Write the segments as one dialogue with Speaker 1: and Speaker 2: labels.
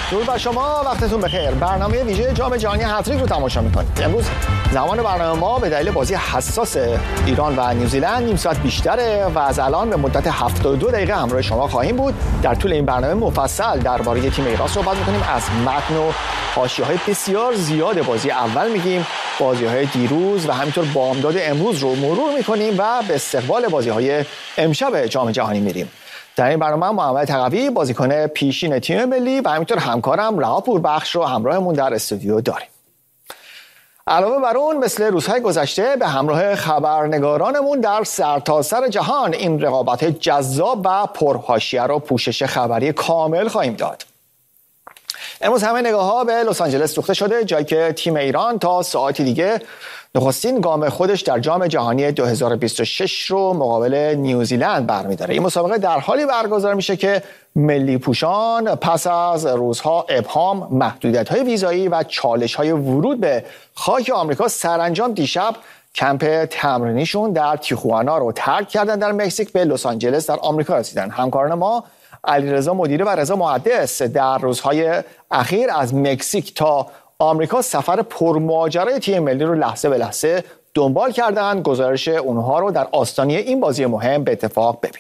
Speaker 1: درود بر شما، وقتتون بخیر. برنامه ویژه جام جهانی هتریک رو تماشا می‌کنید. امروز زمان برنامه ما به دلیل بازی حساس ایران و نیوزیلند نیم ساعت بیشتره و از الان به مدت 72 دقیقه همراه شما خواهیم بود. در طول این برنامه مفصل درباره تیم ایران صحبت می‌کنیم. از متن و حاشیه‌های بسیار زیاد بازی اول میگیم، بازی‌های دیروز و همینطور بامداد امروز رو مرور می‌کنیم و به استقبال بازی‌های امشب جام جهانی میریم. در این برنامه محمد تقوی بازیکن پیشین تیم ملی و همینطور همکارم رها پوربخش رو همراهمون در استودیو داریم. علاوه بر اون مثل روزهای گذشته به همراه خبرنگارانمون در سرتاسر جهان این رقابت‌های جذاب و پرحاشیه رو پوشش خبری کامل خواهیم داد. امروز همه نگاه‌ها به لس آنجلس دوخته شده، جایی که تیم ایران تا ساعتی دیگه نخستین گام خودش در جام جهانی 2026 رو مقابل نیوزیلند برمی‌داره. این مسابقه در حالی برگزار میشه که ملی پوشان پس از روزها ابهام، محدودیت‌های ویزایی و چالش‌های ورود به خاک آمریکا سرانجام دیشب کمپ تمرینیشون در تیخوانا رو ترک کردن در مکزیک، به لس آنجلس در آمریکا رسیدن. همکاران ما علیرضا مدیره و رضا محدث در روزهای اخیر از مکزیک تا آمریکا سفر پرماجرای تیم ملی رو لحظه به لحظه دنبال کردن. گزارش اونها رو در آستانه این بازی مهم به اتفاق ببینیم.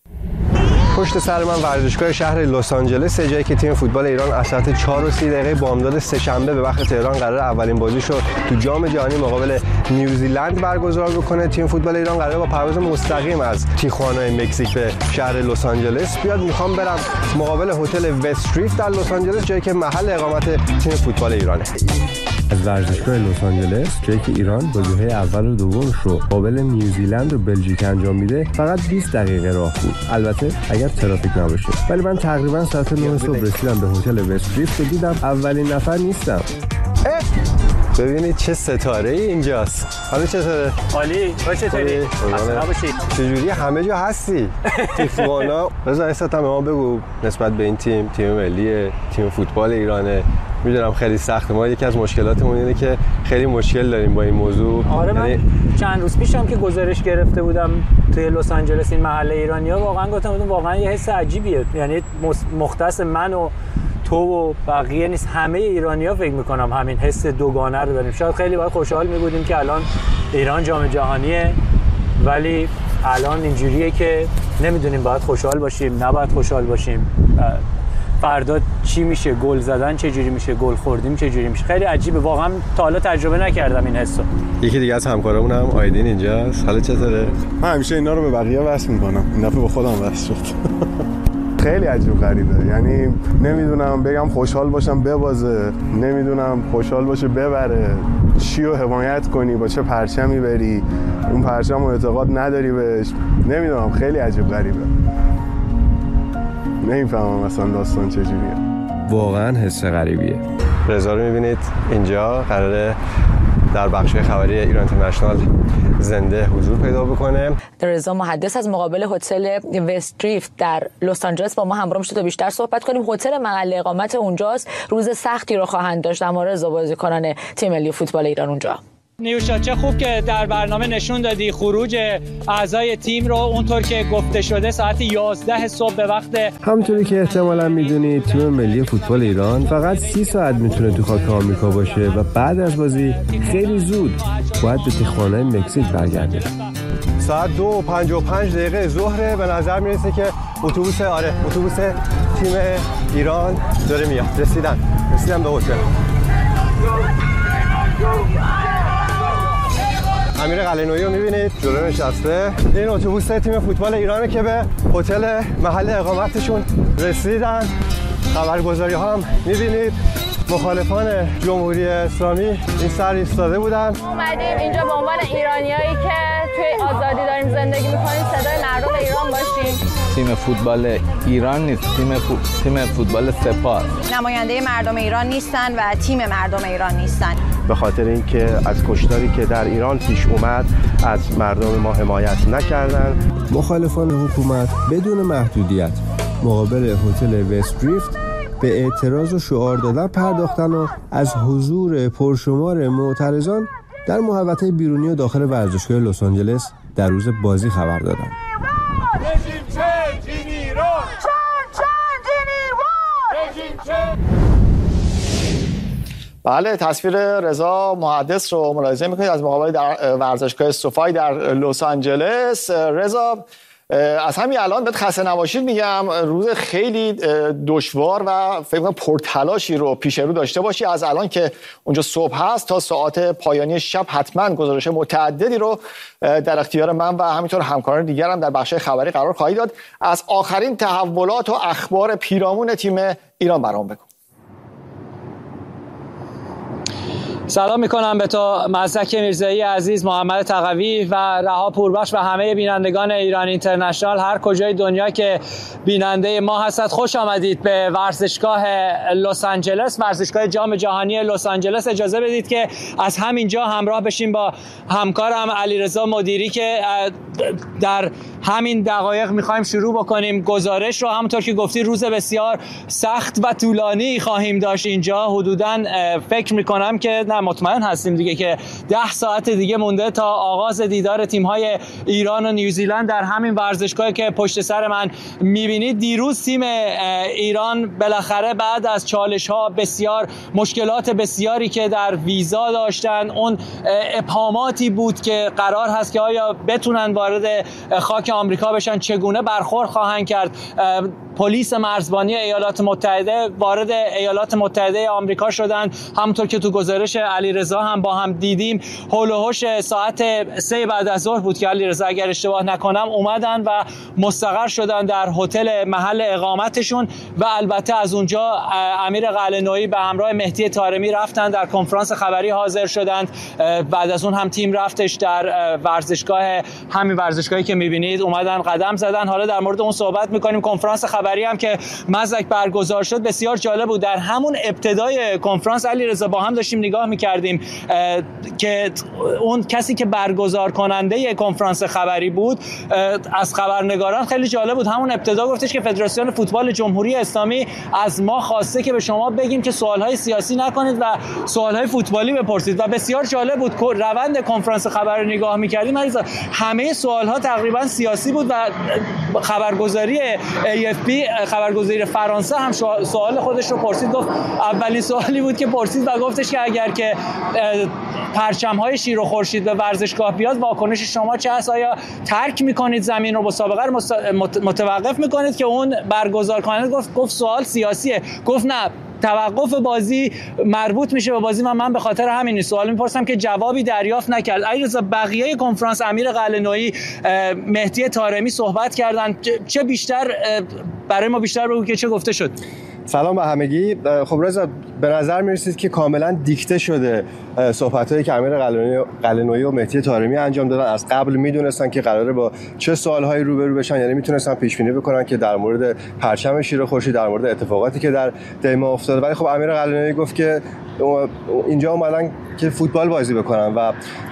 Speaker 2: پشت سر من ورزشگاه شهر لس آنجلس، جایی که تیم فوتبال ایران از ساعت 4:30 بامداد سه‌شنبه به وقت تهران قرار اولین بازیش رو تو جام جهانی مقابل نیوزیلند برگزار بکنه. تیم فوتبال ایران قراره با پرواز مستقیم از تیخوانا مکزیک به شهر لس آنجلس بیاد. میخوام برم مقابل هتل وستریف در لس آنجلس، جایی که محل اقامت تیم فوتبال ایرانه. از ورزشگاه لس آنجلس، جایی که ایران بازی‌های اول و دومش رو مقابل نیوزیلند و بلژیک انجام میده، فقط 20 دقیقه راه بود. البته اگر ترافیک نباشه. ولی من تقریبا ساعت 9 صبح رسیدم به هتل وستریف که دیدم اولین نفر نیستم. ببینید چه ستاره‌ای اینجاست. حالا چطوره؟
Speaker 3: عالی. تو چطوری؟ اصلا نباشی.
Speaker 2: چجوری همه جا هستی؟ تیخوانا. رضا استم ما بگو نسبت به این تیم ملی، تیم فوتبال ایرانه. میدونم خیلی سخته. ما یکی از مشکلاتمون اینه که خیلی مشکل داریم با این موضوع.
Speaker 3: آره من چند روز پیشم که گزارش گرفته بودم توی لس آنجلس این محله ایرانی‌ها، واقعا گفتم واقعا یه حس عجیبیه. یعنی مختص من و تو و بقیه نیست، همه ایرانی‌ها فکر می‌کنم همین حس دوگانه رو داریم. شاید خیلی باید خوشحال می‌بودیم که الان ایران جام جهانیه، ولی الان اینجوریه که نمی‌دونیم باید خوشحال باشیم، نباید خوشحال باشیم. فردا چی میشه، گل زدن چه جوری میشه، گل خوردیم چه جوری میشه. خیلی عجیبه، واقعا تا حالا تجربه نکردم این حسو.
Speaker 2: یکی دیگه از همکارامون هم آیدین اینجاست. حالا چطوره؟
Speaker 4: من همیشه اینا رو به بقیه وصل میکنم، این دفعه با خودم وصل شد. خیلی عجیب غریبه، یعنی نمیدونم بگم خوشحال باشم ببازه، نمیدونم خوشحال باشه ببره، چی رو حمایت کنی، با چه پرچمی بری، اون پرچم رو اعتقاد نداری بهش، نمیدونم، خیلی عجیب غریبه. نمیفهمم اصلا داستان چجوریه.
Speaker 2: واقعا حس غریبیه. رضا رو میبینید اینجا قراره در بخش خبری ایران اینترنشنال زنده حضور پیدا بکنه.
Speaker 5: رضا محدث از مقابل هتل وستریف در لس آنجلس با ما همراه شد تا بیشتر صحبت کنیم. هتل محل اقامت اونجاست. روز سختی رو خواهند داشت اما رضا بازیکنان تیم ملی فوتبال ایران اونجا.
Speaker 3: نیوشا چه خوب که در برنامه نشون دادی خروج اعضای تیم رو اونطور که گفته شده ساعت 11 صبح به وقت.
Speaker 2: همونطوری که احتمالاً میدونید تیم ملی فوتبال ایران فقط 30 ساعت میتونه تو خاک آمریکا باشه و بعد از بازی خیلی زود باید به تیخوانا مکزیک برگرده. ساعت 2:55 ظهر به نظر میرسه که اتوبوس تیم ایران داره میاد. رسیدن به هتل. امیر قلعه‌نویی رو می‌بینید جلو نشسته. این اتوبوس تیم فوتبال ایرانه که به هتل محل اقامتشون رسیدن. خبرگزاری‌ها هم می‌بینید مخالفان جمهوری اسلامی این سر ایستاده بودن.
Speaker 6: اومدیم اینجا به عنوان ایرانیایی که توی آزادی داریم زندگی می‌کنیم صدای مردم ایران باشیم.
Speaker 7: تیم فوتبال ایران نیست، تیم فوتبال سپاه.
Speaker 6: نماینده مردم ایران نیستن و تیم مردم ایران نیستن.
Speaker 8: به خاطر اینکه از کشتاری که در ایران پیش اومد از مردم ما حمایت نکردن.
Speaker 2: مخالفان حکومت بدون محدودیت مقابل هتل وستریفت به اعتراض و شعار دادن پرداختن و از حضور پرشمار معترضان در محوطه بیرونی و داخل ورزشگاه لس آنجلس در روز بازی خبر دادند.
Speaker 1: بله، تصویر رضا محدث رو ملاحظه میکنید از مقابل در ورزشگاه سوفای در لس آنجلس. رضا، از همین الان بهت خسته نباشید میگم، روز خیلی دشوار و فکر کنم پرتلاشی رو پیش رو داشته باشی. از الان که اونجا صبح هست تا ساعت پایانی شب حتما گزارش متعددی رو در اختیار من و همینطور همکاران دیگرم در بخش خبری قرار خواهید داد. از آخرین تحولات و اخبار پیرامون تیم ایران برام بگو.
Speaker 3: سلام میکنم به تو مزدک میرزایی عزیز، محمد تقوی و رها پوربخش و همه بینندگان ایران اینترنشنال هر کجای دنیا که بیننده ما هستند. خوش آمدید به ورزشگاه لس آنجلس، ورزشگاه جام جهانی لس آنجلس. اجازه بدید که از همینجا همراه بشیم با همکارم علیرضا مدیری که در همین دقایق میخوایم شروع بکنیم گزارش رو. همونطور که گفتی روز بسیار سخت و طولانی خواهیم داشت اینجا. حدوداً فکر میکنم که مطمئن هستیم دیگه که 10 ساعت دیگه مونده تا آغاز دیدار تیم‌های ایران و نیوزیلند در همین ورزشگاهی که پشت سر من می‌بینید. دیروز تیم ایران بالاخره بعد از چالش‌ها بسیار، مشکلات بسیاری که در ویزا داشتن، اون ابهاماتی بود که قرار هست که آیا بتونن وارد خاک آمریکا بشن، چگونه برخورد خواهند کرد. پلیس مرزبانی ایالات متحده وارد ایالات متحده آمریکا شدن، همونطور که تو گزارش علیرضا هم با هم دیدیم. هول و هوش ساعت 3 بعد از ظهر بود که علیرضا اگر اشتباه نکنم اومدن و مستقر شدن در هتل محل اقامتشون و البته از اونجا امیر قلعه‌نویی به همراه مهدی طارمی رفتن در کنفرانس خبری حاضر شدند. بعد از اون هم تیم رفتش در ورزشگاه، همین ورزشگاهی که می‌بینید اومدن قدم زدن. حالا در مورد اون صحبت می‌کنیم. کنفرانس خبری هم که مزدک برگزار شد بسیار جالب بود. در همون ابتدای کنفرانس علیرضا با هم داشتیم نگاه می‌کردیم که اون کسی که برگزار کننده کنفرانس خبری بود از خبرنگاران خیلی جالب بود. همون ابتدا گفتش که فدراسیون فوتبال جمهوری اسلامی از ما خواسته که به شما بگیم که سوال‌های سیاسی نکنید و سوال‌های فوتبالی بپرسید و بسیار جالب بود. روند کنفرانس خبری نگاه می‌کردیم علیرضا، همه سوال‌ها تقریبا سیاسی بود و خبرگزاری AFP، خبرگزاری فرانسه هم سوال خودش رو پرسید. گفت اولین سوالی بود که پرسید و گفتش که اگر که پرچم‌های شیر و خورشید به ورزشگاه بیاد واکنش شما چه است؟ آیا ترک می‌کنید زمین رو، مسابقه رو متوقف می‌کنید؟ که اون برگزار کننده گفت سوال سیاسیه. گفت نه، توقف بازی مربوط میشه به بازی و من به خاطر همین سوال میپرسم که جوابی دریافت نکرد. علیرضا بقیه کنفرانس امیر قلعه‌نویی، مهدی طارمی صحبت کردن. چه بیشتر برای ما بیشتر بگو که چه گفته شد.
Speaker 2: سلام به همگی. خب رضا، به نظر میرسید که کاملا دیکته شده صحبتایی که امیر قلعه‌نویی و مهدی طارمی انجام دادن. از قبل میدونستن که قراره با چه سوالهایی روبرو بشن، یعنی میتونستن پیش بینی بکنن که در مورد پرچم شیر خورشید، در مورد اتفاقاتی که در دیما افتاده. ولی خب امیر قلعه‌نویی گفت که اینجا اومدن که فوتبال بازی بکنن و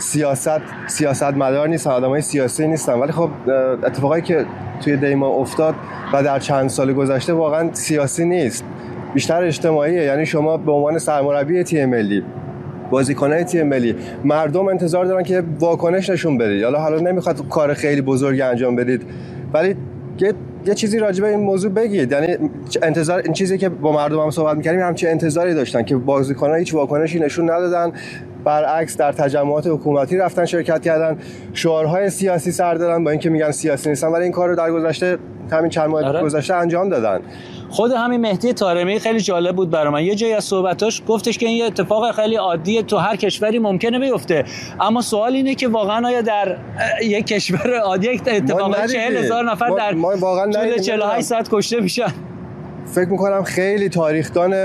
Speaker 2: سیاست مدار نیستن، آدمای سیاسی نیستن. ولی خب اتفاقایی که توی دیما افتاد و در چند سال گذشته واقعا سیاسی نیست، بیشتر اجتماعیه. یعنی شما به عنوان سرمربی تیم ملی، بازیکنان تیم ملی، مردم انتظار دارن که واکنش نشون بدید. حالا نمیخواد کار خیلی بزرگی انجام بدید، ولی یه چیزی راجع به این موضوع بگید. یعنی انتظار، این چیزی که با مردم هم صحبت می‌کردیم همچین انتظاری داشتن که بازیکنان هیچ واکنشی نشون ندادن، برعکس در تجمعات حکومتی رفتن شرکت کردن، شعارهای سیاسی سر دادن با اینکه میگن سیاسی نیستن، ولی این کار رو در گذشته، همین چند ماه گذشته انجام دادن.
Speaker 3: خود همین مهدی طارمی خیلی جالب بود برای من. یه جایی از صحبتاش گفتش که این یه اتفاق خیلی عادیه، تو هر کشوری ممکنه بیفته، اما سوال اینه که واقعا آیا در یک کشور عادی اتفاقا 40,000 نفر در طول 48 ساعت کشته میشن؟
Speaker 2: فکر میکنم خیلی تاریخدان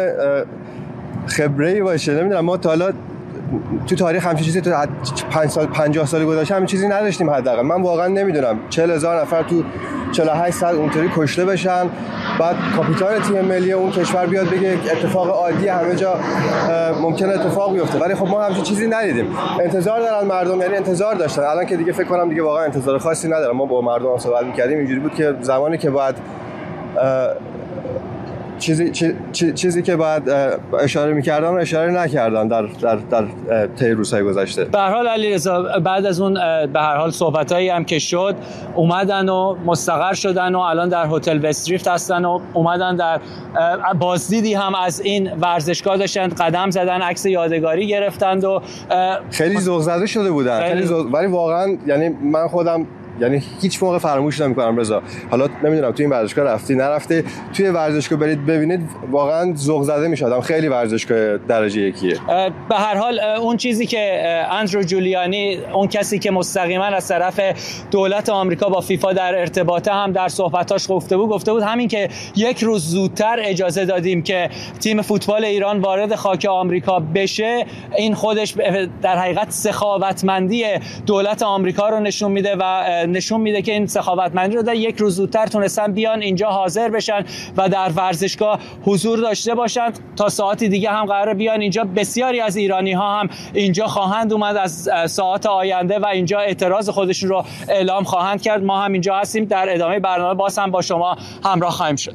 Speaker 2: خبره‌ای باشه. نمیدونم، ما تا حالا تو تاریخ همچین چیزی تو 50 سال گذشته همین چیزی نداشتیم. حداقل من واقعا نمیدونم 40,000 نفر تو 48 ساعت اونطوری کشته بشن، بعد کاپیتان تیم ملی اون کشور بیاد بگه اتفاق عادی همه جا ممکنه اتفاق بیفته. ولی خب ما همچین چیزی ندیدیم. انتظار دارن مردم، یعنی انتظار داشتن. الان که دیگه فکر کنم دیگه واقعا انتظار خاصی ندارم. ما با مردم صحبت می‌کردیم، اینجوری بود که زمانی که باید چیزی که باید اشاره می‌کردن و اشاره نکردن در طی روزهای گذشته.
Speaker 3: به هر حال علیرضا بعد از اون به هر حال صحبتایی هم که شد اومدن و مستقر شدن و الان در هتل وستریفت هستن و اومدن در بازدیدی هم از این ورزشگاه داشتن قدم زدن، عکس یادگاری گرفتند و
Speaker 2: خیلی ذوق زده شده بودن. ولی واقعا یعنی من خودم یعنی هیچ موقع فراموش نمی‌کنم رضا. حالا نمیدونم تو این ورزشگاه رفتی نرفتی، توی ورزشگاه برید ببینید واقعا ذوق زده میشدم. خیلی ورزشگاه درجه یکیه.
Speaker 3: به هر حال اون چیزی که اندرو جولیانی، اون کسی که مستقیما از طرف دولت آمریکا با فیفا در ارتباطه، هم در صحبتاش گفته بود همین که یک روز زودتر اجازه دادیم که تیم فوتبال ایران وارد خاک آمریکا بشه، این خودش در حقیقت سخاوتمندی دولت آمریکا رو نشون میده و نشون میده که این سخاوتمندی رو در یک روز زودتر تونستن بیان اینجا حاضر بشن و در ورزشگاه حضور داشته باشند. تا ساعتی دیگه هم قراره بیان اینجا. بسیاری از ایرانی ها هم اینجا خواهند اومد از ساعات آینده و اینجا اعتراض خودشون رو اعلام خواهند کرد. ما هم اینجا هستیم، در ادامه برنامه باز هم با شما همراه خواهیم شد.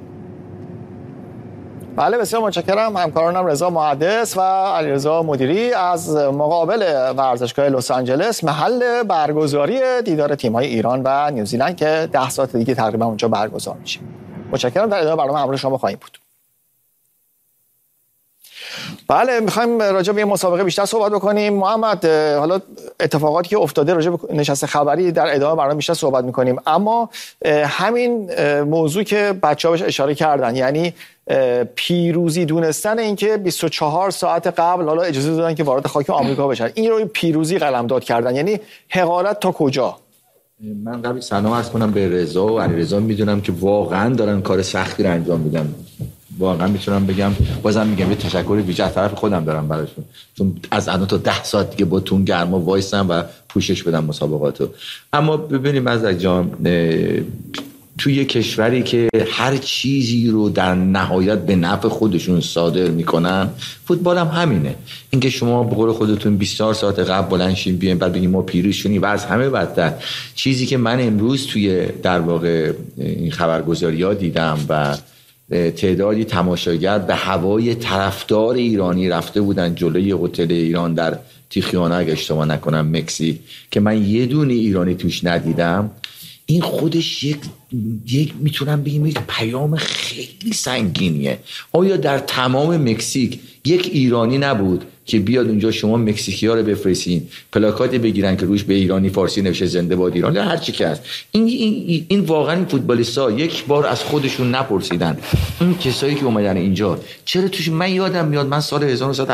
Speaker 1: بله بسیار متشکرم همکارانم رضا محدث و علیرضا مدیری از مقابل ورزشگاه لس آنجلس، محل برگزاری دیدار تیم‌های ایران و نیوزیلند که 10 ساعت دیگه تقریبا اونجا برگزار میشه. متشکرم. در ادامه برنامه همراه شما خواهیم بود. بله میخوایم راجع به این مسابقه بیشتر صحبت بکنیم. محمد، حالا اتفاقاتی که افتاده راجع به نشست خبری در ادامه برنامه بیشتر صحبت میکنیم، اما همین موضوع که بچه‌ها بهش اشاره کردن، یعنی پیروزی دونستن اینکه 24 ساعت قبل حالا اجازه دادن که وارد خاک آمریکا بشن، این رو پیروزی قلمداد کردن، یعنی حقارت تا کجا؟
Speaker 9: من قبل سلام عرض کنم به رضا و علیرضا. میدونم که واقعا دارن کار سختی رو انجام میدن. واقعا میتونم بگم، بازم میگم یه تشکر ویژه از طرف خودم دارم براشون، چون از الان تا 10 ساعت دیگه با تون گرما وایسن و پوشش بدن مسابقاتو. اما ببینیم از جان، توی کشوری که هر چیزی رو در نهایت به نفع خودشون صادر میکنن، فوتبال هم همینه. اینکه شما به قول خودتون 24 ساعت قبل بلند شین بیاین بعد بگین ما پیروز شدیم و از همه بدتر چیزی که من امروز توی در واقع این خبرگزاری‌ها دیدم و تعدادی تماشاگر به هوای طرفدار ایرانی رفته بودن جلوی هتل ایران در تیخیانا اگه اشتباه نکنم مکزیک، که من یه دونه ایرانی توش ندیدم. این خودش یک میتونم بگم یک پیام خیلی سنگینیه. آیا در تمام مکزیک یک ایرانی نبود که بیاد اونجا شما مکزیکی‌ها رو بفرستین پلاکاتی بگیرن که روش به ایرانی فارسی نوشته زنده باد ایران یا هر چی که هست؟ این واقعا این فوتبالیست‌ها یک بار از خودشون نپرسیدن اون کسایی که اومدن اینجا چرا توش؟ من یادم میاد من سال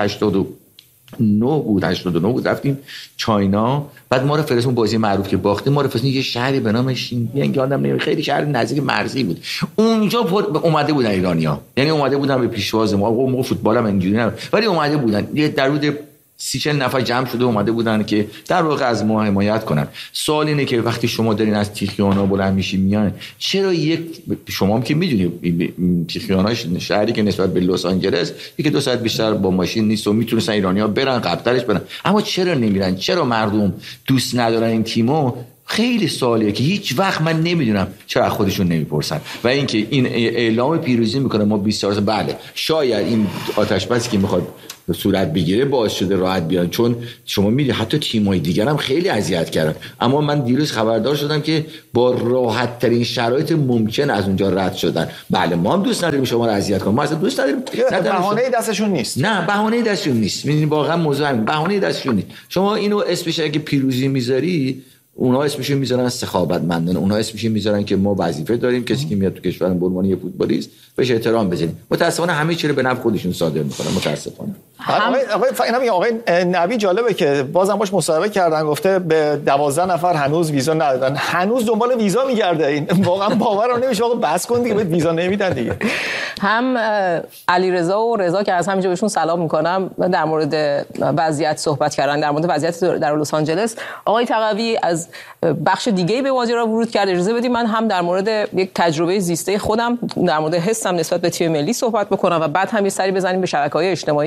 Speaker 9: 1989 بود رفتیم چاینا، بعد ما رو فرستون بازی معروف که باختیم، ما رو فرستون یه شهری به نام شینجیانگ، یادم نمیاد، خیلی شهر نزدیک مرزی بود. اونجا اومده بودن ایرانی‌ها، یعنی اومده بودن به پیشواز ما فوتبال هم اینجوری نبود، ولی اومده بودن یه در حدود 30-40 نفر جمع شده اومده بودن که در واقع از ما حمایت کنن. سوال اینه که وقتی شما دارین از تیخیانا بلند میشین میان، چرا شما هم که میدونید تیخیانا شهری که نسبت به لس آنجلس یکی 2 ساعت بیشتر با ماشین نیست و میتونستن ایرانی‌ها برن قبل‌ترش برن، اما چرا نمیرن؟ چرا مردم دوست ندارن این تیمو؟ خیلی سوالیه که هیچ وقت من نمیدونم چرا خودشون نمیپرسن. و اینکه این اعلام پیروزی میکنه ما 24 ساعت، بله شاید این آتش بسی که میخواد صورت بگیره باعث شده راحت بیان، چون شما میدونید حتی تیم‌های دیگر هم خیلی اذیت کردن، اما من دیروز خبردار شدم که با راحت ترین شرایط ممکن از اونجا رد شدن. بله ما هم دوست نداریم شما رو اذیت کنیم، ما اصلا دوست نداریم،
Speaker 1: بهانه دستشون نیست.
Speaker 9: نه بهانه دستشون نیست. میدونید واقعا موضوع همین، بهانه دستشون نیست. شما اینو اسمش اگه پیروزی میذاری، اونها اسمشون میذارن سخاوتمندانه، اونها اسمشون میذارن که ما وظیفه داریم کسی که میاد تو کشورمون به عنوان یه فوتبالیست بهش احترام بذاریم. متاسفانه همه چیز رو به نفع خودشون صادر میکنن متاسفانه.
Speaker 1: آقای نبی جالبه که بازم باش مصاحبه کردن، گفته به 12 نفر هنوز ویزا ندادن، هنوز دنبال ویزا میگرده. این واقعا باورم نمیشه. آقا بس کن دیگه، بهت ویزا نمیدن دیگه.
Speaker 10: هم علیرضا و رضا که از همینجا بهشون سلام میکنم در مورد وضعیت صحبت کردن، در مورد وضعیت در لس آنجلس. آقای تقوی از بخش دیگه‌ای به ماجرا ورود کرد. اجازه بدید من هم در مورد یک تجربه زیسته خودم، در مورد حسم نسبت به تیم ملی صحبت بکنم و بعد هم یه سری بزنیم به شبکه‌های اجتماعی که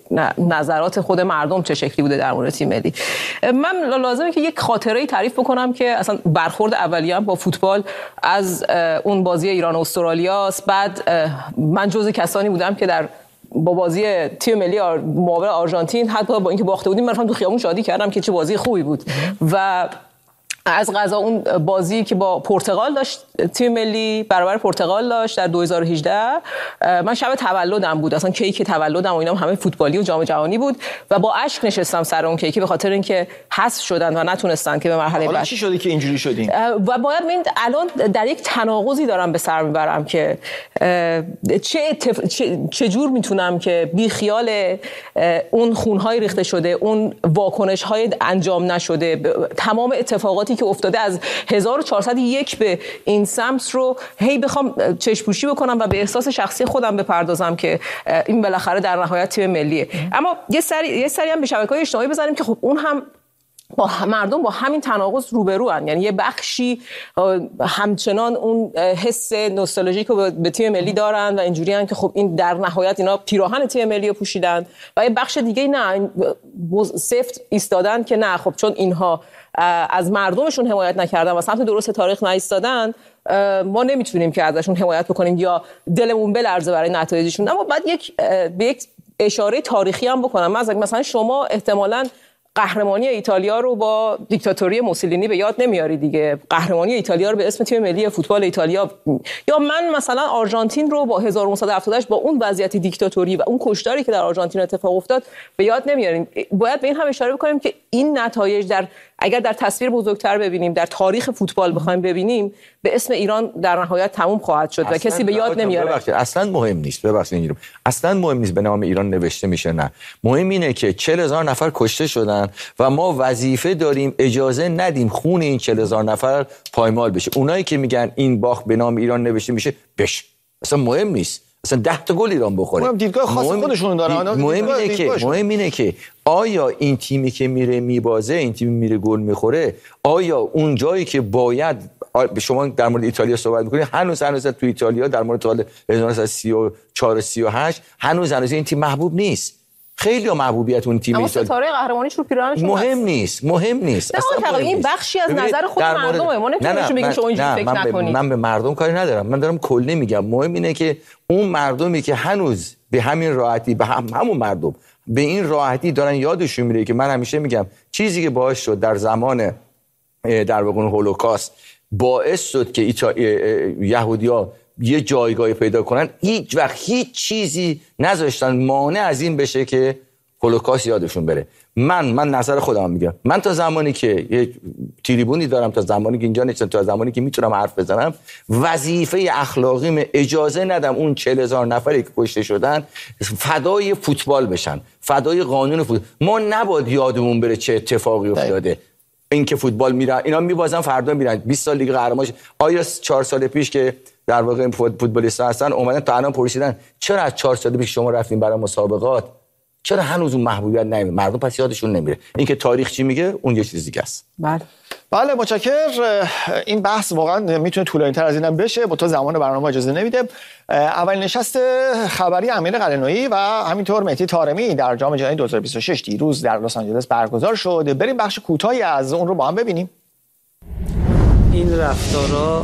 Speaker 10: نظرات خود مردم چه شکلی بوده در مورد تیم ملی. من لازمه که یک خاطره‌ای تعریف بکنم که اصلا برخورد اولیه‌ام با فوتبال از اون بازی ایران و استرالیا است. بعد من جزو کسانی بودم که با بازی تیم ملی مقابل آرژانتین، حتی با اینکه باخته بودیم، من رفتم تو خیابون شادی کردم که چه بازی خوبی بود. و از قضا اون بازی که با پرتغال داشت تیم ملی برابر پرتغال داشت در 2018، من شب تولدم بود، اصلا کیک تولدم و اینا همه فوتبالی و جام جهانی بود و با اشک نشستم سر اون کیک به خاطر اینکه حذف شدن و نتونستن که به مرحله بعد.
Speaker 1: حالا چی شده که اینجوری شدین؟
Speaker 10: و باید الان در یک تناقضی دارم به سر میبرم که چه جور میتونم که بی خیال اون خونهای ریخته شده، اون واکنش‌های انجام نشده، تمام اتفاقاتی که افتاده از 1401 به این سمت رو بخوام چشم‌پوشی بکنم و به احساس شخصی خودم بپردازم که این بالاخره در نهایت تیم ملیه. اما یه سری هم به شبکه‌های اجتماعی بزنیم که خب اون هم با مردم با همین تناقض روبروان، یعنی یه بخشی همچنان اون حس نوستالژیک رو به تیم ملی دارن و اینجوریان که خب این در نهایت اینا پیراهن تیم ملی رو پوشیدن و یه بخش دیگه نه، سفت ایستادن که نه خب چون اینها از مردمشون حمایت نکردن و سمت درست تاریخ نایستادن ما نمیتونیم که ازشون حمایت بکنیم یا دلمون بلرزه برای نتایجشون. اما بعد به یک اشاره تاریخی هم بکنم. مثلا شما احتمالاً قهرمانی ایتالیا رو با دیکتاتوری موسولینی به یاد نمیاری دیگه، قهرمانی ایتالیا رو به اسم تیم ملی فوتبال ایتالیا، یا من مثلا آرژانتین رو با 1978 با اون وضعیت دیکتاتوری و اون کشتاری که در آرژانتین اتفاق افتاد به یاد نمیاریم. باید به این هم اشاره بکنیم که این نتایج اگر در تصویر بزرگتر ببینیم، در تاریخ فوتبال بخوایم ببینیم، به اسم ایران در نهایت تموم خواهد شد و کسی به یاد نمیاره.
Speaker 9: اصلا مهم نیست، ببخشید اصلا مهم نیست به نام ایران نوشته میشه، نه، مهم اینه که 40,000 نفر کشته شدن و ما وظیفه داریم اجازه ندیم خون این 40,000 نفر پایمال بشه. اونایی که میگن این باخت به نام ایران نوشته میشه بشه، اصلا مهم نیست، اصلا 10 تا گل ایران بخوره.
Speaker 1: مهم دیدگاه خاص خودشون دارن.
Speaker 9: مهم اینه که آیا این تیمی که میره میبازه، این تیمی میره گل میخوره، آیا اون جایی که باید، شما در مورد ایتالیا صحبت میکنید، هنوز تو ایتالیا در مورد سال 1934 38 هنوز این تیم محبوب نیست. خیلی محبوبیت اون تیم ایتالیا،
Speaker 10: ستاره قهرمانیش رو پیراهنش
Speaker 9: مهم نیست.
Speaker 10: اصلا این بخشی از نظر خود مردمه، ما نمیتونیم بگیم شما اینجوری فکر نکنید.
Speaker 9: من به مردم کاری ندارم، من دارم کلی میگم. مهم اینه که اون مردمی که هنوز به همین راحتی، به همون مردم به این راحتی دارن یادشون میره که من همیشه میگم چیزی که باعث شد در زمان در واقع هولوکاست باعث شد که یهودی‌ها یه جایگاهی پیدا کنن، هیچ وقت هیچ چیزی نذاشتن مانع از این بشه که هولوکاست یادشون بره. من نظر خودم میگم، من تا زمانی که یه تریبونی دارم، تا زمانی که اینجا نشستم، تا زمانی که میتونم حرف بزنم، وظیفه اخلاقیم اجازه ندم اون 40,000 نفری که کشته شدن فدای فوتبال بشن، فدای قانون فوتبال. ما نباید یادمون بره چه اتفاقی افتاده. این که فوتبال میرن، اینا میبازن، فردا میرن 20 سال دیگه قهرمان. آیا 4 سال پیش که در واقع فوتبالیست‌ها هستن اومدن تا الان پرسیدن چرا از 4 سال پیش شما رفتین برای مسابقات، چرا هنوز اون محبوبیت نمیاد؟ مردم پس یادشون نمیره. اینکه تاریخ چی میگه اون یه چیز دیگه است.
Speaker 1: بله متشکرم. این بحث واقعا میتونه طولانی‌تر از اینم بشه، با تو زمان برنامه اجازه نمیده. اولین نشست خبری امیر قلعه‌نویی و همینطور مهدی طارمی در جام جهانی 2026 دیروز در لس آنجلس برگزار شد. بریم بخش کوتاهی از اون رو با هم ببینیم.
Speaker 11: این رفتارها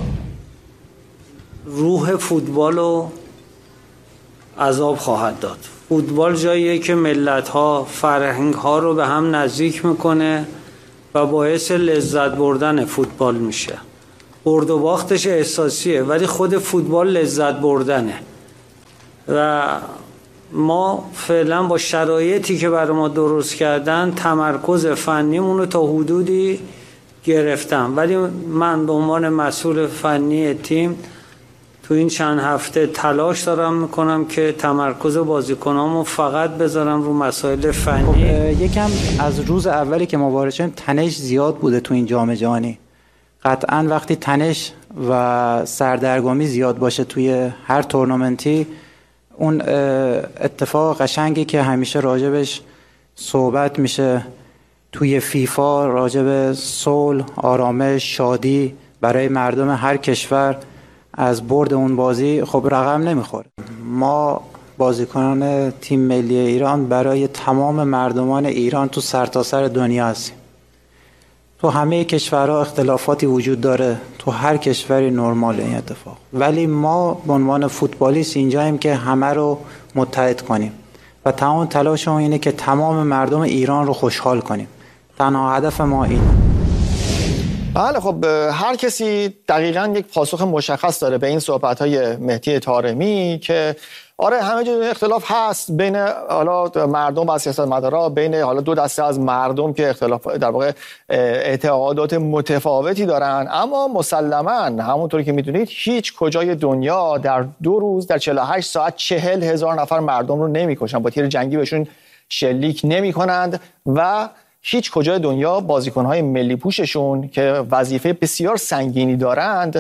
Speaker 11: روح فوتبال رو عذاب خواهد داد. فوتبال جاییه که ملت‌ها، فرهنگ‌ها رو به هم نزدیک میکنه و باعث لذت بردن فوتبال میشه. برد و باختش احساسیه ولی خود فوتبال لذت بردنه و ما فعلا با شرایطی که برای ما درست کردن تمرکز فنیمون رو تا حدودی گرفتم، ولی من به عنوان مسئول فنی تیم تو این چند هفته تلاش دارم میکنم که تمرکز بازیکنامو فقط بذارم رو مسائل فنی.
Speaker 12: یکم از روز اولی که ما وارد شدیم تنش زیاد بوده تو این جام جهانی. قطعا وقتی تنش و سردرگمی زیاد باشه توی هر تورنمنتی، اون اتفاق قشنگی که همیشه راجبش صحبت میشه توی فیفا، راجب صلح، آرامش، شادی برای مردم هر کشور از برد اون بازی، خب رقم نمیخوره. ما بازیکنان تیم ملی ایران برای تمام مردمان ایران تو سرتاسر دنیا هستیم. تو همه کشورها اختلافاتی وجود داره، تو هر کشوری نرماله این اتفاق، ولی ما به عنوان فوتبالیست اینجاییم که همه رو متحد کنیم و تمام تلاشمون اینه که تمام مردم ایران رو خوشحال کنیم. تنها هدف ما اینه.
Speaker 1: بله خب هر کسی دقیقاً یک پاسخ مشخص داره به این صحبت‌های مهدی طارمی که آره همه جا اختلاف هست بین حالا مردم و سیاستمدارا، بین حالا دو دسته از مردم که اختلاف در واقع اعتقادات متفاوتی دارن، اما مسلماً همونطوری که میدونید هیچ کجای دنیا در 2 روز در 48 ساعت 40,000 نفر مردم رو نمیکشن، با تیر جنگی بهشون شلیک نمی‌کنند و هیچ کجای دنیا بازیکن‌های ملی پوششون که وظیفه بسیار سنگینی دارند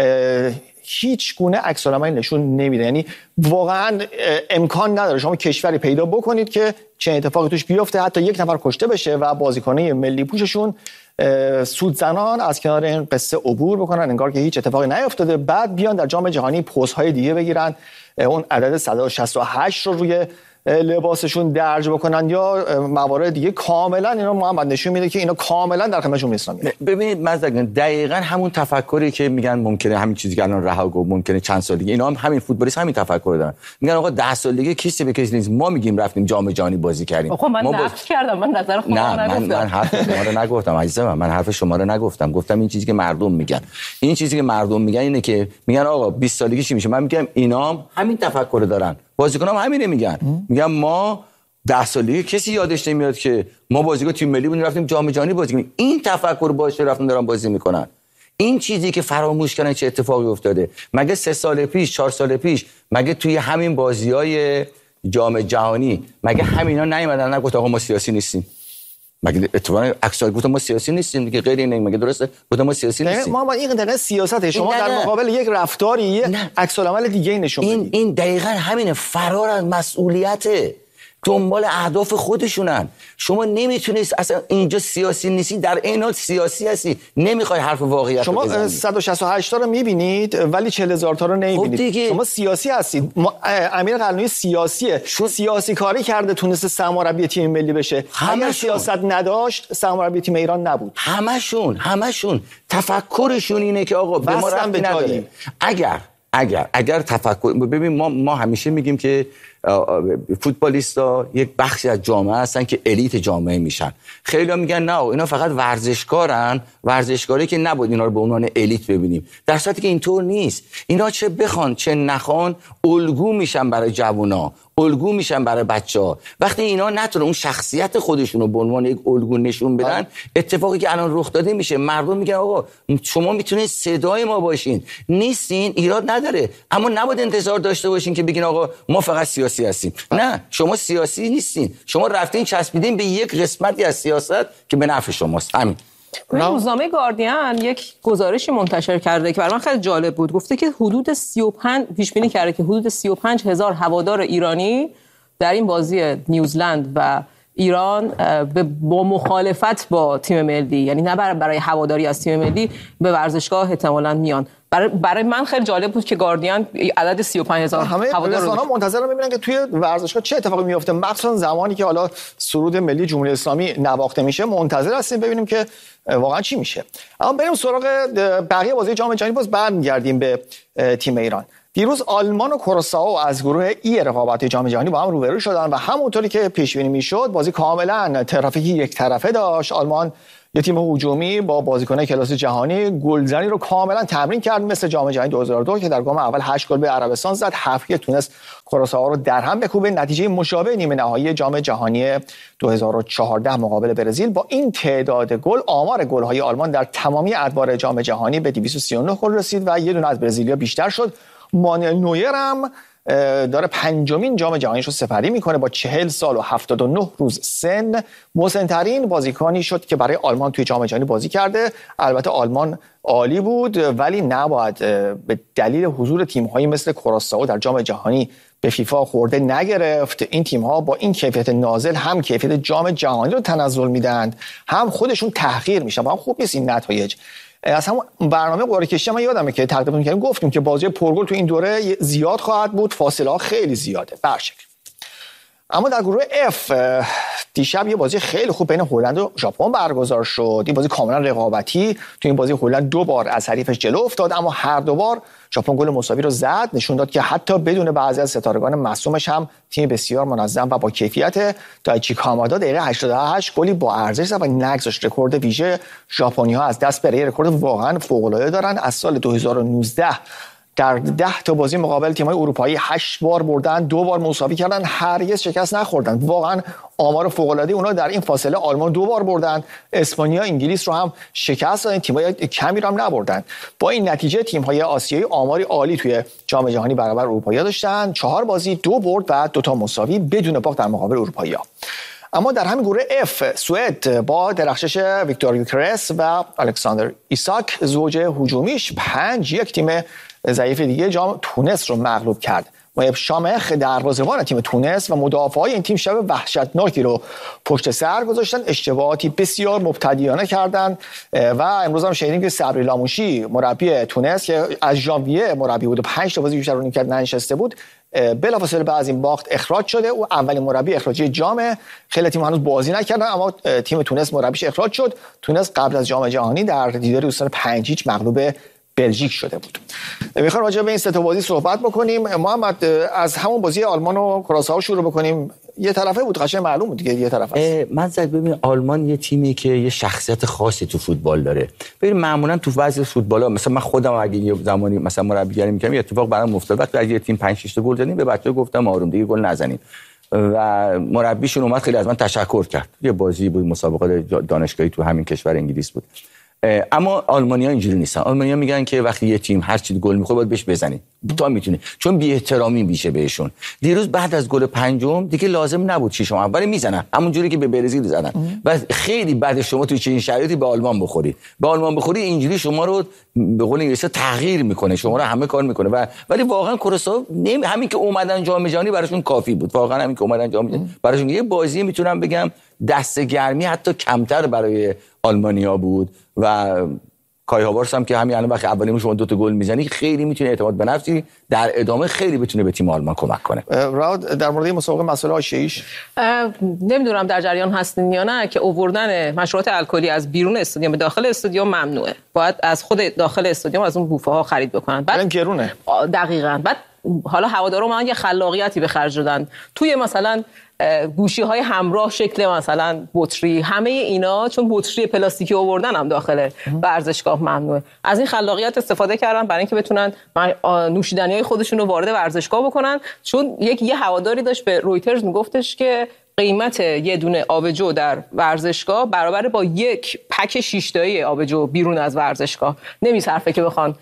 Speaker 1: هیچ گونه عکس‌العملی نشون نمیده. یعنی واقعا امکان نداره شما کشوری پیدا بکنید که چه اتفاقی توش بیفته، حتی یک نفر کشته بشه و بازیکن‌های ملی پوششون سودزنان از کنار این قصه عبور بکنن انگار که هیچ اتفاقی نیفتاده، بعد بیان در جام جهانی پوزهای دیگه بگیرن، اون عدد 168 رو روی لباسشون درج بکنن یا موارد دیگه. کاملا اینا محمد نشون میده که اینا کاملا در خدمت جمهوری اسلامی.
Speaker 9: ببینید مزدگان دقیقاً همون تفکری که میگن ممکنه همین چیزی که الان رها گفت ممکنه چند سال دیگه، اینا هم همین فوتبالیست همین تفکر دارن، میگن آقا 10 سال دیگه کسی به کسی نیست، ما میگیم رفتیم جام جهانی بازی کردیم.
Speaker 10: خب من نقد کردم، من نظر خودم نگفتم.
Speaker 9: من حرف شما رو نگفتم عزیزم، من حرف شما رو نگفتم، گفتم این چیزی که مردم میگن. این چیزی که مردم میگن اینه که میگن آقا 20 سالگی چی میشه، من میگم اینا همین تفکر دارن، بازیکنام همینه میگن. میگم ما 10 سالگی کسی یادش نمیاد که ما بازیکن تیم ملی بودیم رفتیم جام جهانی بازی کنیم. این تفکر باشه رفتن دارن بازی میکنن. این چیزی که فراموش کردن چه اتفاقی افتاده. مگه 3 سال پیش 4 سال پیش مگه توی همین بازی‌های جام جهانی مگه همینا نیومدن نگفت آقا ما سیاسی نیستیم؟ مگه اتفاقا عکس‌ها گفتم ما سیاسی نیستیم دیگه، غیر اینه مگه درسته؟ گفتم ما سیاسی نیستیم.
Speaker 1: ما این دقیقاً سیاسته، شما در مقابل یک رفتاری یک عکس‌العمل دیگه نشون میدید.
Speaker 9: این دقیقاً همینه، فرار از مسئولیته، دنبال اهداف خودشونن. شما نمیتونید اصلا اینجا سیاسی نیستی، در این حال سیاسی هستی، نمیخوای حرف واقعیت رو بزنی.
Speaker 1: شما 168 تا رو میبینید ولی 40,000 تا رو نمیبینید. شما سیاسی هستید. امیر قلعه‌نویی سیاسیه، سیاسی کاری کرده تونسته سرمربی تیم ملی بشه. اگر سیاست نداشت سرمربی تیم ایران نبود.
Speaker 9: همشون تفکرشون اینه که آقا به ما ربطی نداره. اگر تفکر ببین ما همیشه میگیم که فوتبالیستا یک بخشی از جامعه هستن که الیت جامعه میشن. خیلی‌ها میگن نه اینا فقط ورزشکارن، ورزشکاری که نباید اینا رو به عنوان الیت ببینیم، در صورتی که اینطور نیست. اینا چه بخوان چه نخوان الگو میشن برای جوونا، الگو میشن برای بچه‌ها. وقتی اینا نتونن اون شخصیت خودشون رو به عنوان یک الگو نشون بدن، اتفاقی که الان رخ داده میشه، مردم میگن آقا شما میتونید صدای ما باشین، نیستین ایراد نداره، اما نباید انتظار داشته باشین که بگین آقا ما فقط سیاسی هستیم. نه، شما سیاسی نیستین، شما رفتین چسبیدین به یک قسمتی از سیاست که به نفع شماست. همین.
Speaker 10: روزنامه گاردین یک گزارشی منتشر کرده که برای من خیلی جالب بود. گفته که حدود 35 پیش بینی کرده که حدود 35,000 هوادار ایرانی در این بازی نیوزلند و ایران با مخالفت با تیم ملی، یعنی نه برای هواداری از تیم ملی، به ورزشگاه احتمالاً میان. برای من خیلی جالب بود که گاردین عدد 35,000 هوادار رو
Speaker 1: منتظر می‌بینن که توی ورزشگاه چه اتفاقی میفته، مخصوصا زمانی که حالا سرود ملی جمهوری اسلامی نواخته میشه. منتظر هستیم ببینیم که واقعا چی میشه. اما بریم سراغ بقیه بازی جام جهانی. باز برمیگردیم به تیم ایران. دیروز آلمان و کراسائو از گروه ای رقابت جام جهانی با هم روبرو شدن و همونطوری که پیش بینی میشد بازی کاملا ترافیکی یک طرفه داشت. آلمان یه تیم هجومی با بازیکنان کلاس جهانی گلزنی رو کاملا تمرین کرد، مثل جام جهانی 2002 که در گام اول 8 گل به عربستان زد، 7 تونست کراسائو رو در هم بکوبه. نتیجه مشابه نیمه نهایی جام جهانی 2014 مقابل برزیل. با این تعداد گل آمار گل‌های آلمان در تمامی ادوار جام جهانی به 239 گل رسید و یه دونه از برزیلیا بیشتر شد. مانوئل نویر هم داره 5مین جام جهانیش رو سپری میکنه با 40 سال و 79 روز سن. مسن‌ترین بازیکنی شد که برای آلمان توی جام جهانی بازی کرده. البته آلمان عالی بود ولی نباید به دلیل حضور تیم‌هایی مثل کراسائو در جام جهانی به فیفا خورده نگرفت. این تیم‌ها با این کیفیت نازل هم کیفیت جام جهانی رو تنزل میدن، هم خودشون تحقیر میشن و هم خوب نیست این نتایج. از همون برنامه قرعه کشی من یادمه که تقدیم می‌کردیم گفتیم که بازی پرگل تو این دوره زیاد خواهد بود، فاصله ها خیلی زیاده به هر شکل. اما در گروه F دیشب یه بازی خیلی خوب بین هلند و ژاپن برگزار شد. این بازی کاملا رقابتی. تو این بازی هلند 2 بار از حریفش جلو افتاد، اما هر 2 بار ژاپن گل مساوی رو زد. نشون داد که حتی بدون بعضی از ستارگان مصدومش هم تیم بسیار منظم و با کیفیت. دایچی کامادا دقیقه 88 گلی با ارزش زد و نگذاشت رکورد ویژه ژاپنی‌ها از دست بره. رکورد واقعا فوق‌العاده دارن. از سال 2019 در 10 تا بازی مقابل تیم‌های اروپایی 8 بار بردن، 2 بار مساوی کردن، هرگز شکست نخوردن. واقعا آمار فوق‌العاده اونا در این فاصله. آلمان 2 بار بردن، اسپانیا انگلیس رو هم شکست دادن، تیم‌های کمی رو هم نبردن. با این نتیجه تیم‌های آسیایی آماری عالی توی جام جهانی برابر اروپایی‌ها داشتن. 4 بازی 2 برد و 2 تا مساوی بدون باخت در مقابل اروپایی‌ها. اما در همین گروه F سوئد با درخشش ویکتور یوکرس و الکساندر ایساک زوج هجومیش 5-1 تیم ضعیف دیگه جام تونس رو مغلوب کرد. مایب شامخ دروازه‌بان تیم تونس و مدافعای این تیم شب وحشتناکی رو پشت سر گذاشتن، اشتباهاتی بسیار مبتدیانه کردن و امروز هم شنیدیم که صبری لاموشی مربی تونس که از ژانویه مربی بود و 5 تا بازی بیشتر رو نکرد ننشسته بود، بلافاصله بعد از این باخت اخراج شده. او اولین مربی اخراجی جام. خیلی تیم هنوز بازی نکردن اما تیم تونس مربیش اخراج شد. تونس قبل از جام جهانی در دیدار دوستان 5-0 مغلوب بلژیک شده بود. میخوام راجع به این سه تا بازی صحبت بکنیم. محمد از همون بازی آلمان و کراسائو شروع بکنیم. یه طرفه بود، قشنگ معلوم بود دیگه یه طرف است.
Speaker 13: من ببین آلمان یه تیمی که یه شخصیت خاصی تو فوتبال داره. ببین معمولا تو بعضی فوتبال‌ها مثلا من خودم اگه یه زمانی مثلا مربیگری می‌کردم اتفاق برام افتاد وقتی از یه تیم 5-6 تا گل زدیم به بچه‌ها گفتم آروم دیگه گل نزنید و مربیشون اومد خیلی از من تشکر کرد. یه بازی بود مسابقات دانشگاهی تو همین کشور انگلیس بود. اما آلمانی‌ها اینجوری نیستن. آلمانی‌ها میگن که وقتی یه تیم هر چی گل می‌خوره باید بهش بزنی. تا میتونه، چون بی احترامی میشه بهشون. دیروز بعد از گل پنجم دیگه لازم نبود شیشم اول میزنن، همونجوری که به برزیل زدن. و خیلی بعد شما توی چنین شرایطی به آلمان بخوری. به آلمان بخوری اینجوری شما رو به قول انگلیسی تغییر میکنه، شما رو همه کار میکنه. و ولی واقعا کراسائو همین که اومدن جام جهانی براشون کافی بود. واقعا همین که اومدن جام جهانی براشون یه بازی میتونم بگم دست گرمی حتی کمتر برای آلمانیا بود. و کای هاورتس هم که همین الان وقتی اولی شما 2 تا گل میزنی خیلی میتونه اعتماد به نفسی در ادامه خیلی بتونه به تیم آلمان کمک کنه.
Speaker 1: راود در مورد این مسابقه مسئله آشیش
Speaker 10: نمیدونم در جریان هستین یا نه که آوردن مشروبات الکلی از بیرون استادیوم به داخل استادیوم ممنوعه. باید از خود داخل استادیوم از اون بوفه ها خرید بکنن. بعد
Speaker 1: گرونه.
Speaker 10: دقیقاً. بعد حالا هوادارا من یه خلاقیتی به خرج دادن توی مثلا گوشی های همراه شکل مثلا بطری، همه اینا چون بطری پلاستیکی آوردن هم داخل ورزشگاه ممنوعه. از این خلاقیت استفاده کردن برای اینکه بتونن نوشیدنی های خودشون رو وارد ورزشگاه بکنن. چون یه هواداری داشت به رویترز میگفتش که قیمت یه دونه آبجو در ورزشگاه برابر با یک پک 6 تایی آبجو بیرون از ورزشگاه. نمیصرفه که بخوان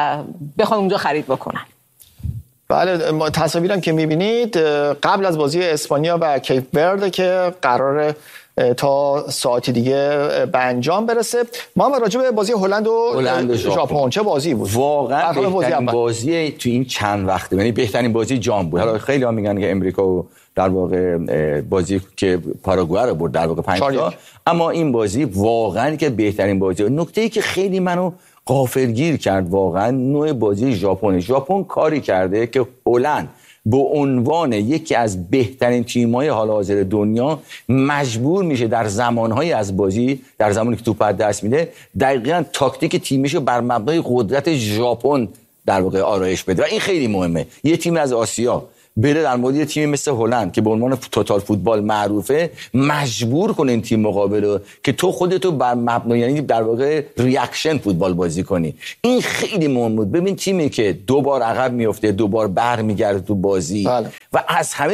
Speaker 10: اونجا خرید بکنن.
Speaker 1: بله، تصاویرم که میبینید قبل از بازی اسپانیا و کیپ ورده که قراره تا ساعتی دیگه به انجام برسه. ما راجع به بازی هلند و ژاپن چه بازی بود؟
Speaker 13: واقعا بهترین بازی تو این چند وقته، یعنی بهترین بازی جام بود. حالا خیلی ها میگن که امریکا و در واقع بازی که پاراگوئه رو برد در واقع 5 تا، اما این بازی واقعا که بهترین بازی. نکته‌ای که خیلی منو غافلگیر کرد واقعا نوع بازی ژاپن کاری کرده که هلند به عنوان یکی از بهترین تیم‌های حال حاضر دنیا مجبور میشه در زمان‌های از بازی، در زمانی که توپ از دست میده، دقیقاً تاکتیک تیمیشو بر مبنای قدرت ژاپن در واقع آرایش بده. و این خیلی مهمه. یه تیم از آسیا بره در مورد یه تیم مثل هلند که به عنوان توتال فوتبال معروفه مجبور کنه این تیم مقابل رو که تو خودتو بر مبنای یعنی در واقع ریاکشن فوتبال بازی کنی. این خیلی مهم بود. ببین تیمی که 2 بار عقب میفته 2 بار برمیگرده تو بازی و از همه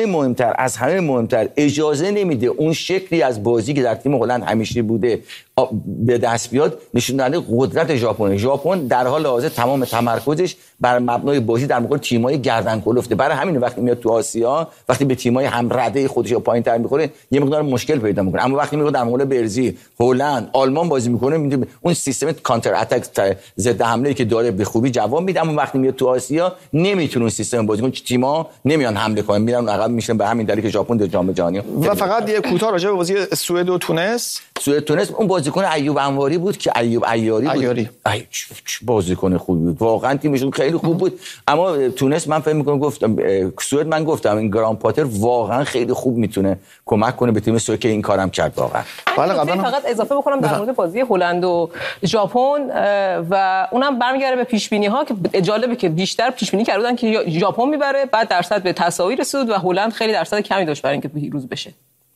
Speaker 13: مهمتر اجازه نمیده اون شکلی از بازی که در تیم هلند همیشه بوده به دست بیاد. نشون دهنده قدرت ژاپن در حال حاضر تمام تمرکزش بر مبنای بازی در مقابل تیم‌های گردن کلفته. برای همین وقتی میاد تو آسیا وقتی به تیم‌های هم رده خودش یا پایین‌تر می‌خوره یه مقدار مشکل پیدا می‌کنه. اما وقتی میاد در مقابل برزیل، هلند، آلمان بازی می‌کنه می‌بینه اون سیستم کانتر اتاک ضد حمله‌ای که داره به خوبی جواب میده. اما وقتی میاد تو آسیا نمیتونه اون سیستم بازی کنه. تیم‌ها نمیان حمله کنن، میرن عقب میشن. به همین دلیل که ژاپن در جام جهانی.
Speaker 1: و فقط یه کوتاه راجع به بازی سوئد و تونس.
Speaker 13: تونس اون بازیکن ایوب انواری بود که ایوب عیاری بود. بازیکن خوبی بود. واقعا تیمشون خیلی خوب بود. اما تونس من فکر می‌کنم گفتم سوئد من گفتم این گران پاتر واقعا خیلی خوب میتونه کمک کنه به تیم سوئد که این کارم کرد واقعا.
Speaker 10: فقط اضافه بکنم در مورد بازی هلند و ژاپن و اونم برمیگره به پیش بینی ها که جالبه که بیشتر پیش بینی کردن که ژاپن میبره، بعد درصد به تساوی رسید و هلند خیلی درصد کمی داشت برای اینکه پیروز بشه.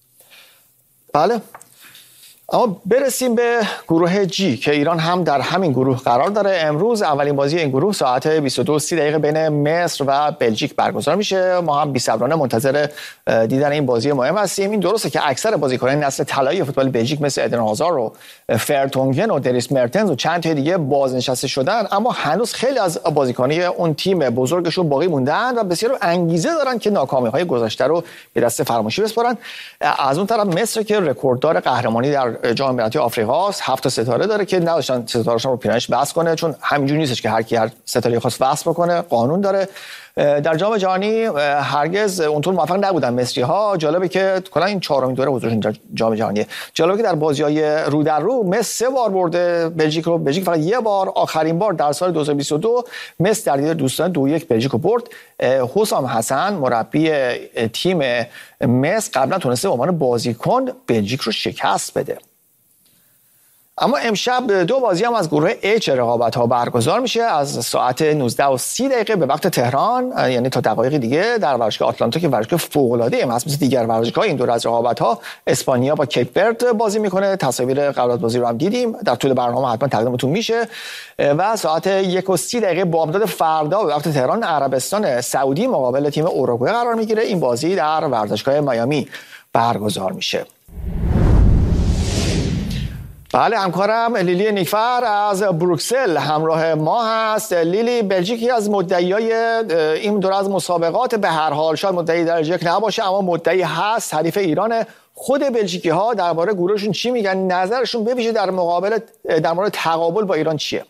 Speaker 1: بله. اما برسیم به گروه جی که ایران هم در همین گروه قرار داره. امروز اولین بازی این گروه ساعت 22:30 بین مصر و بلژیک برگزار میشه. ما هم بی‌صبرانه منتظر دیدن این بازی مهم هستیم. این درسته که اکثر بازیکنان نسل طلایی فوتبال بلژیک مثل ادن هازارد و فرتونگن و دریس مرتنز و چند تا دیگه بازنشسته شدن، اما هنوز خیلی از بازیکنان اون تیم بزرگشون باقی موندن و بسیار انگیزه دارن که ناکامی‌های گذشته رو به دست فراموشی بسپارن. از اون طرف مصر که رکورددار قهرمانی در جام ملت‌های آفریقا است، 7 ستاره داره که نداشتن ستاره‌شون رو پیرنش بس کنه، چون همینجوری نیستش که هر کی هر ستاره خاص وصل بکنه، قانون داره. در جام جهانی هرگز اونطور موفق نبودن مصری‌ها. جالبه که کلا این چهارمین دوره حضورشون در جام جهانی. جالبه که در بازی‌های رو در رو مصر 3 بار برده بلژیک رو، بلژیک فقط 1 بار. آخرین بار در سال 2022 مصر در دیدار دوستانه 2-1 بلژیک رو برد. حسام حسن مربی تیم مصر قبلا تونسته به عنوان بازیکن بلژیک رو شکست بده. اما امشب 2 بازی هم از گروه H رقابت‌ها برگزار میشه از ساعت 19:30 به وقت تهران، یعنی تا دقایق دیگه، در ورزشگاه آتلانتا که ورزشگاه فوق‌العاده‌ای هست مثل دیگر ورزشگاه‌های این دور از رقابت‌ها. اسپانیا با کیپ ورد بازی میکنه. تصاویر قبل از بازی رو هم دیدیم، در طول برنامه حتما تقدیمتون میشه. و ساعت 1:30 بامداد فردا به وقت تهران عربستان سعودی مقابل تیم اوروگوئه قرار میگیره. این بازی در ورزشگاه میامی برگزار میشه. بله، همکارم لیلی نیکفر از بروکسل همراه ما هست. لیلی، بلژیک از مدعیای این دور از مسابقات، به هر حال شاید مدعی درجه یک نباشه اما مدعی هست، حریف ایران. خود بلژیکی ها درباره گروهشون چی میگن؟ نظرشون به ویژه در مورد تقابل با ایران چیه؟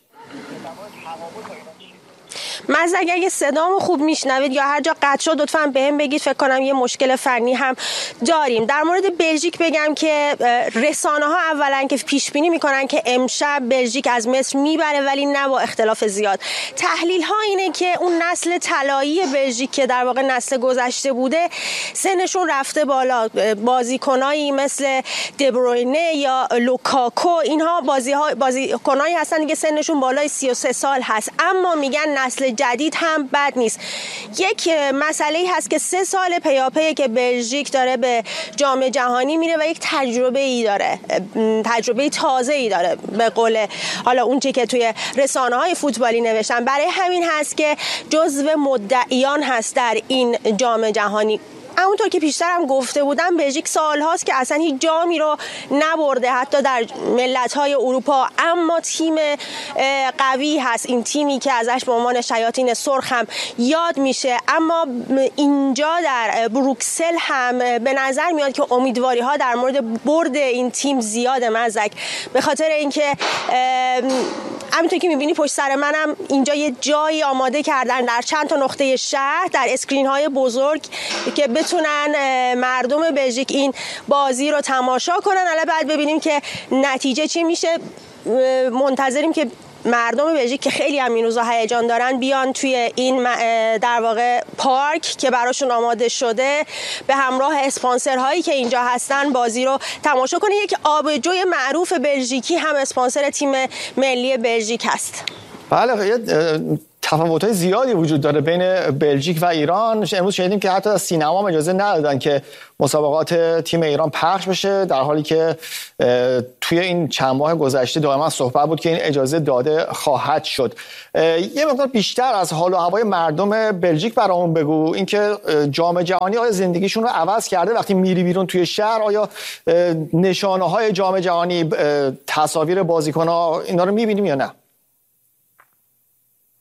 Speaker 14: من اگه صدامو خوب میشنوید یا هر جا قطع شد لطفاً بهم بگید. فکر کنم یه مشکل فنی هم داریم. در مورد بلژیک بگم که رسانه‌ها اولا که پیش بینی میکنن که امشب بلژیک از مصر میبره، ولی نه با اختلاف زیاد. تحلیل ها اینه که اون نسل طلایی بلژیک که در واقع نسل گذشته بوده سنشون رفته بالا. بازیکنایی مثل دبروینه یا لوکاکو، اینها بازیکنایی هستن دیگه سنشون بالای 33 سال هست، اما میگن نسل جدید هم بد نیست. یک مسئله هست که 3 سال پیاپی که بلژیک داره به جام جهانی میره و یک تجربه‌ای داره، تجربه تازه‌ای داره به قول حالا اون چیزی که توی رسانه‌های فوتبالی نوشتن. برای همین هست که جزو مدعیان هست در این جام جهانی. همونطور که پیشترم گفته بودم بلژیک سالهاست که اصلا هیچ جامی رو نبرده حتی در ملت‌های اروپا، اما تیم قوی هست. این تیمی که ازش به عنوان شیاطین سرخ هم یاد میشه. اما اینجا در بروکسل هم به نظر میاد که امیدواری‌ها در مورد برد این تیم زیاده مزک، به خاطر اینکه همینطور که می‌بینی پشت سر منم اینجا یه جایی آماده کردن در چند تا نقطه شهر در اسکرین‌های بزرگ که بتونن مردم بلژیک این بازی رو تماشا کنن. حالا بعد ببینیم که نتیجه چی میشه. منتظریم که مردم بلژیک که خیلی هم این روزا هیجان دارن بیان توی این در واقع پارک که براشون آماده شده به همراه اسپانسرهایی که اینجا هستن بازی رو تماشا کنن. یک آبجوی معروف بلژیکی هم اسپانسر تیم ملی بلژیک هست.
Speaker 1: بله، تفاوت‌های زیادی وجود داره بین بلژیک و ایران. امروز شنیدیم که حتی از سینما اجازه ندادن که مسابقات تیم ایران پخش بشه، در حالی که توی این چند ماه گذشته دائما صحبت بود که این اجازه داده خواهد شد. یه مقدار بیشتر از حال و هوای مردم بلژیک برامون بگو. اینکه جام جهانی آیا زندگیشون رو عوض کرده؟ وقتی میری بیرون توی شهر آیا نشانه‌های جام جهانی، تصاویر بازیکن‌ها، اینا رو می‌بینیم یا نه؟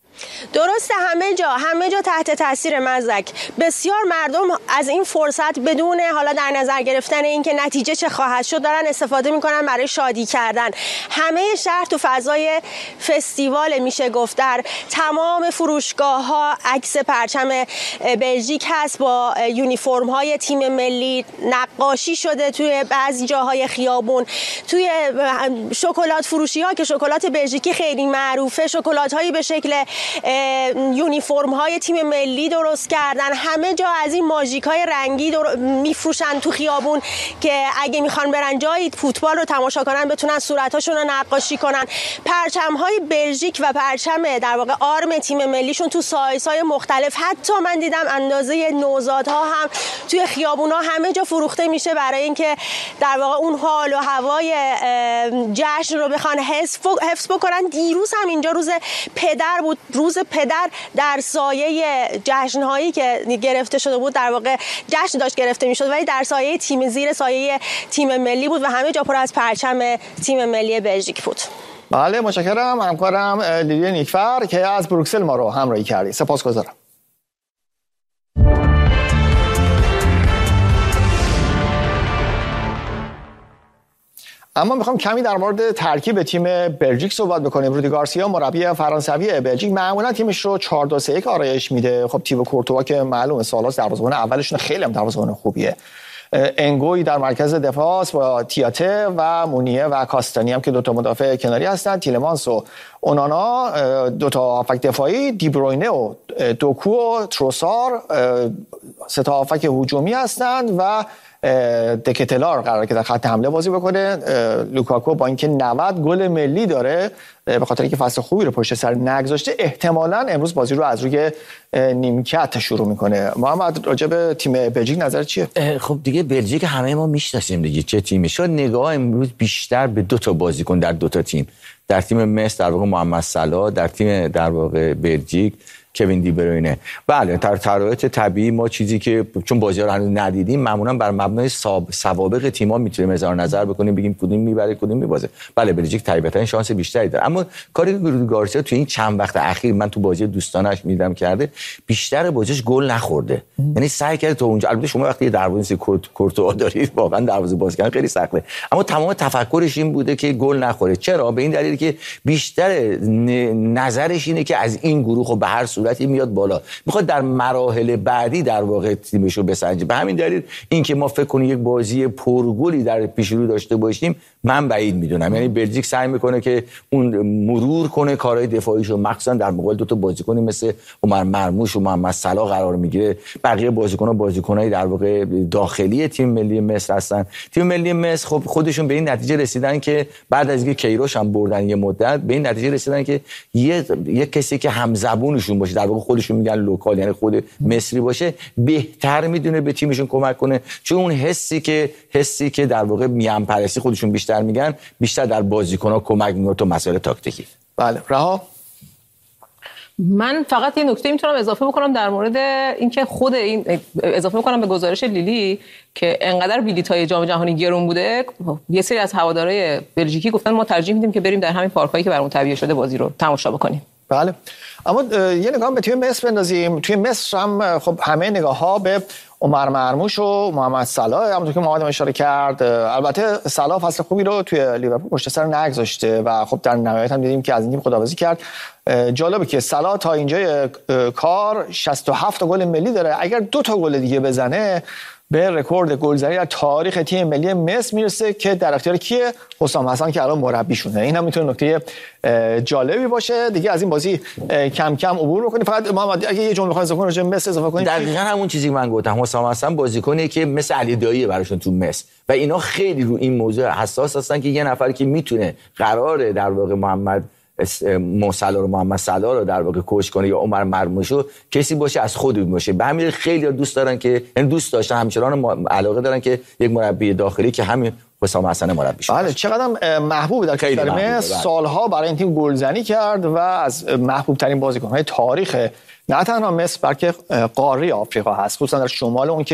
Speaker 14: درسته همه جا تحت تاثیر مزدک، بسیار مردم از این فرصت بدون حالا در نظر گرفتن اینکه نتیجه چه خواهد شد دارن استفاده میکنن برای شادی کردن. همه شهر تو فضای فستیوال میشه گفت، در تمام فروشگاه ها عکس پرچم بلژیک هست با یونیفرم های تیم ملی، نقاشی شده توی بعضی جاهای خیابون، توی شکلات فروشی ها که شکلات بلژیکی خیلی معروفه، شکلات هایی به شکل یونیفرم های تیم ملی درست کردن. همه جا از این ماژیک های رنگی میفروشن تو خیابون که اگه میخوان برن جایی فوتبال رو تماشا کنن بتونن صورتاشون رو نقاشی کنن. پرچم های بلژیک و پرچم در واقع آرم تیم ملیشون تو سایزهای مختلف، حتی من دیدم اندازه نوزادها هم توی خیابونا همه جا فروخته میشه برای اینکه در واقع اون حال و هوای جشن رو بخوان حفظ بکنن. دیروز هم اینجا روز پدر بود، روز پدر در سایه جشنهایی که گرفته شده بود، در واقع جشن داشت گرفته میشد ولی در سایه تیم، زیر سایه تیم ملی بود و همه جا پر از پرچم تیم ملی بلژیک بود.
Speaker 1: بله متشکرم همکارم لیلی نیکفر که از بروکسل ما رو همراهی کردی، سپاسگزارم. اما میخوام کمی در مورد ترکیب تیم بلژیک صحبت بکنیم. رودی گارسیا مربی فرانسوی بلژیک معمولا تیمش رو 4-2-3-1 آرایش میده. خب تیو کورتوا که معلومه سالاس دروازه‌بان اولشون خیلی هم دروازه‌بان خوبیه. انگوی در مرکز دفاع با تیاته و مونیه و کاستانی هم که دوتا مدافع کناری هستن، تیلمانس و اونانا دوتا هافک دفاعی، دیبروینه و دوکو و تروسار سه تا هافک هجومی هستند و دکتلار قراره که در خط حمله بازی بکنه. لوکاکو با اینکه 90 گل ملی داره به خاطر اینکه فصل خوبی رو پشت سر نگذاشته احتمالاً امروز بازی رو از روی نیمکت شروع میکنه. محمد راجع به تیم بلژیک نظر چیه؟
Speaker 13: خب دیگه بلژیک همه ما میشناسیم دیگه چه تیمی. شاید نگاه امروز بیشتر به دو تا بازیکن در دو تا تیم، در تیم مصر در واقع محمد صلاح، در تیم در واقع بلژیک کوین دی بروینه. بله در شرایط طبیعی ما چیزی که چون بازی‌ها رو هنوز ندیدیم معمولا بر مبنای سوابق تیم‌ها میتونیم اظهار نظر بکنیم، بگیم کدوم میبره کدوم میبازه. بله بلژیک طبیعتاً شانس بیشتری داره، اما کاری که رودی گارسیا تو این چند وقت اخیر من تو بازی دوستانش میدیدم کرده، بیشتر بازیش گل نخورده. یعنی سعی کرده تو اونجا، البته شما وقتی دروازه کورتوا دارید واقعا دروازه باز کردن خیلی سخته، اما تمام تفکرش این بوده که گل نخوره. چرا؟ به این دلیل که بیشتر نظرش اینه که از این گروه به هر صورتی میاد بالا، میخواد در مراحل بعدی در واقع تیمش رو بسنجه. به همین دلیل اینکه ما فکر کنیم یک بازی پرگلی در پیش رو داشته باشیم من بعید میدونم. یعنی بلژیک سعی میکنه که اون مرور کنه کارهای دفاعیشو، مخصوصا در مقابل دو تا بازیکنی مثل عمر مرموش و محمد صلاح قرار میگیره. بقیه بازیکنای در واقع داخلی تیم ملی مصر هستن. تیم ملی مصر خب خودشون به این نتیجه رسیدن که بعد از اینکه کیروش هم بردن یه مدت به این نتیجه رسیدن که یه کسی که همزبونشون باشه، در واقع خودشون میگن لوکال، یعنی خود مصری باشه، بهتر میدونه به تیمشون کمک کنه. چون اون حسی که در واقع میان پرستی خودشون بیشتر میگن، بیشتر در بازیکن‌ها کمک میکنه تو مسائل تاکتیکی.
Speaker 1: بله رها.
Speaker 10: من فقط یه نکته میتونم اضافه بکنم در مورد اینکه خود این اضافه بکنم به گزارش لیلی که انقدر بلیط‌های جام جهانی گرون بوده، یه سری از هوادارهای بلژیکی گفتن ما ترجیح میدیم که بریم در همین پارکایی که برامون تهیه شده بازی رو تماشا بکنیم.
Speaker 1: بله اما یه نگاه به تیم مصر بندازیم. توی مصر هم خب همه نگاه‌ها به عمر مرموش و محمد صلاح، همونطور که محمد اشاره کرد. البته صلاح فصل خوبی رو توی لیورپول پشت سر نگذاشته و خب در نهایت هم دیدیم که از این تیم خداحافظی کرد. جالبه که صلاح تا اینجای کار 67 گل ملی داره. اگر 2 تا گل دیگه بزنه به رکورد گلزنی در تاریخ تیم ملی مصر میرسه که در اختیار کیه؟ حسام حسن که الان مربیشونه. این هم میتونه نکته جالبی باشه. دیگه از این بازی کم کم عبور بکنیم. فقط محمد اگه یه جمله بخواید زبون راجع به مصر اضافه کنید.
Speaker 13: دقیقاً همون چیزی که من گفتم، حسام حسن بازیکنی که مثل علی دایی براشون تو مصر و اینا خیلی رو این موضوع حساس هستن که یه نفر که میتونه قراره در واقع محمد صلاح رو در واقع کوچ کنه یا عمر مرموش رو کسی باشه از خود باشه. به همین خیلی دوست دارن که یعنی دوست داشتن همچنان علاقه دارن که یک مربی داخلی که همین حسام حسن مربی شد.
Speaker 1: بله چقدر محبوب در کشور مصر، سالها برای این تیم گلزنی کرد و از محبوب ترین بازیکن‌های تاریخ نه تنها مصر بلکه قاره آفریقا هست، خصوصا در شمال اون که